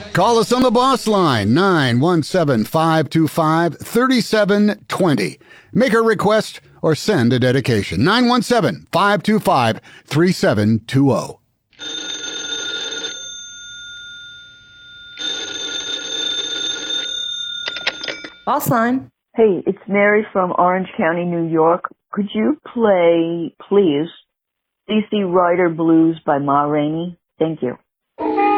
Call us on the boss line, 917-525-3720. Make a request or send a dedication, 917-525-3720. Boss line. Hey, it's Mary from Orange County, New York. Could you play, please, CC Rider Blues by Ma Rainey? Thank you.